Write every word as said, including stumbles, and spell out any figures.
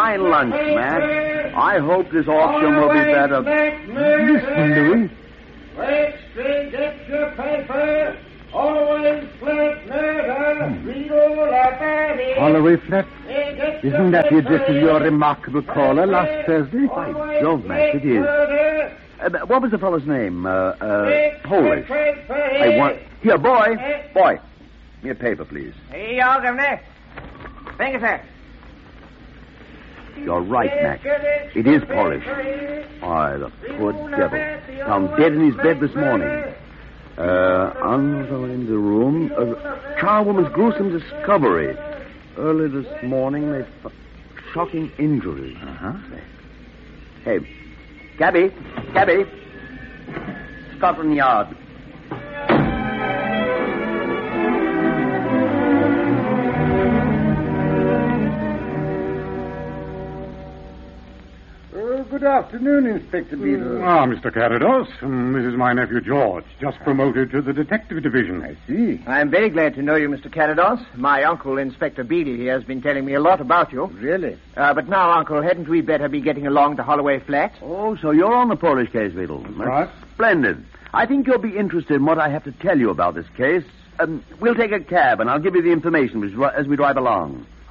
fine lunch, Mac. I hope this auction will be better. Listen, Louis. Wait, Street, get your paper. Always flat murder. Read all about it. Holloway Flat? Isn't that the address of your remarkable caller last Thursday? By Jove, Mac, it is. Uh, what was the fellow's name? Uh, uh, Polish. I want... Here, boy. Boy. Give me a paper, please. Here you are, Governor. Thank you, sir. You're right, Mac. It is Polish. Why, the poor devil. Found dead in his bed this morning. Uh, Uncle in the room. A charwoman's gruesome discovery. Early this morning, they... F- shocking injuries. Uh-huh. Hey, Gabby. Gabby. Scotland Yard. Good afternoon, Inspector Beadle. Ah, Mister Carados. Um, this is my nephew George, just promoted to the detective division. I see. I'm very glad to know you, Mister Carados. My uncle, Inspector Beadle, here has been telling me a lot about you. Really? Uh, but now, Uncle, hadn't we better be getting along to Holloway Flat? Oh, so you're on the Polish case, Beadle. That's right. Splendid. I think you'll be interested in what I have to tell you about this case. Um, we'll take a cab, and I'll give you the information as we drive along.